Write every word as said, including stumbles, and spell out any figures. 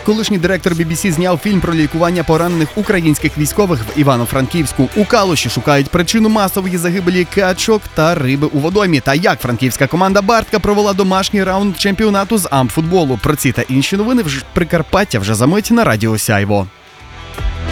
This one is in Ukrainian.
Колишній директор бі бі сі зняв фільм про лікування поранених українських військових в Івано-Франківську. У Калуші шукають причину масової загибелі качок та риби у водоймі. Та як франківська команда «Бартка» провела домашній раунд чемпіонату з амфутболу. Про ці та інші новини в Прикарпаття вже за мить на Радіо Сяйво.